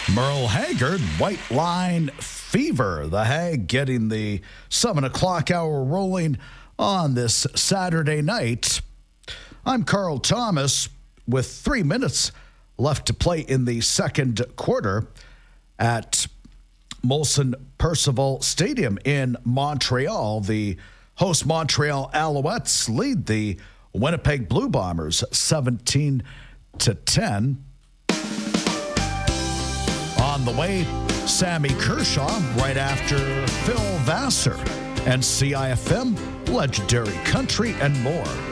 Merle Haggard, White Line Fever. The Hag getting the 7 o'clock hour rolling on this Saturday night. I'm Carl Thomas with 3 minutes left to play in the second quarter at Molson Percival Stadium in Montreal. The host Montreal Alouettes lead the Winnipeg Blue Bombers 17-10. On the way, Sammy Kershaw right after Phil Vassar and CIFM, Legendary Country, and more.